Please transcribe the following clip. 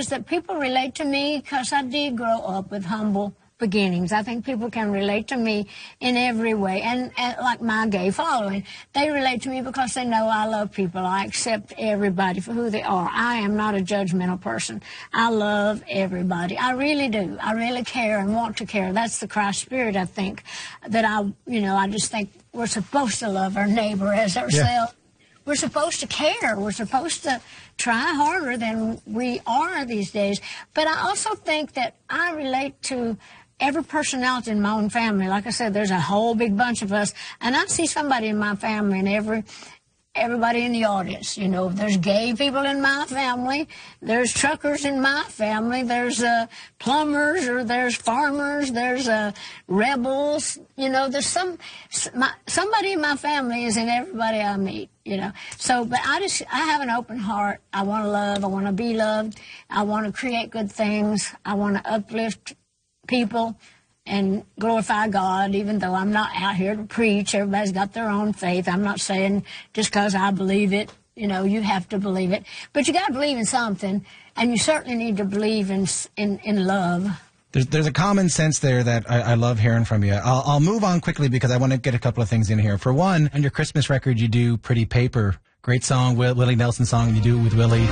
is that people relate to me because I did grow up with humble beginnings. I think people can relate to me in every way, and like my gay following, they relate to me because they know I love people. I accept everybody for who they are. I am not a judgmental person. I love everybody. I really do. I really care and want to care. That's the Christ spirit, I think, that I just think we're supposed to love our neighbor as ourselves. Yeah. We're supposed to care. We're supposed to try harder than we are these days. But I also think that I relate to every personality in my own family. Like I said, there's a whole big bunch of us, and I see somebody in my family and everybody in the audience. You know, there's gay people in my family, there's truckers in my family, there's plumbers, or there's farmers, there's rebels. You know, there's somebody in my family is in everybody I meet. You know, so, but I have an open heart. I want to love. I want to be loved. I want to create good things. I want to uplift people and glorify God, even though I'm not out here to preach. Everybody's got their own faith. I'm not saying just because I believe it, you know, you have to believe it. But you got to believe in something, and you certainly need to believe in love. There's a common sense there that I love hearing from you. I'll move on quickly because I want to get a couple of things in here. For one, on your Christmas record, you do Pretty Paper. Great song, Willie Nelson song, and you do it with Willie.